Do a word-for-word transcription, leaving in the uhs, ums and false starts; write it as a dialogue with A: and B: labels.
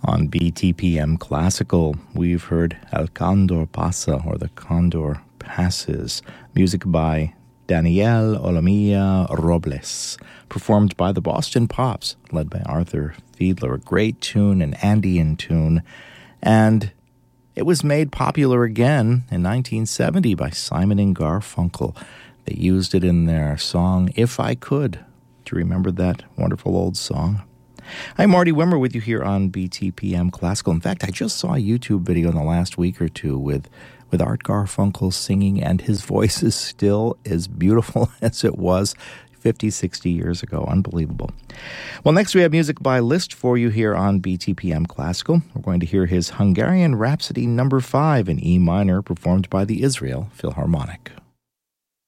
A: On B T P M Classical, we've heard El Condor Pasa, or The Condor Passes, music by Daniel Olamia Robles, performed by the Boston Pops, led by Arthur Fiedler. A great tune, an Andean tune, and it was made popular again in nineteen seventy by Simon and Garfunkel. They used it in their song If I Could. Do you remember that wonderful old song? I'm Marty Wimmer with you here on B T P M Classical. In fact, I just saw a YouTube video in the last week or two with, with Art Garfunkel singing, and his voice is still as beautiful as it was fifty, sixty years ago. Unbelievable. Well, next we have music by Liszt for you here on B T P M Classical. We're going to hear his Hungarian Rhapsody number five in E minor, performed by the Israel Philharmonic.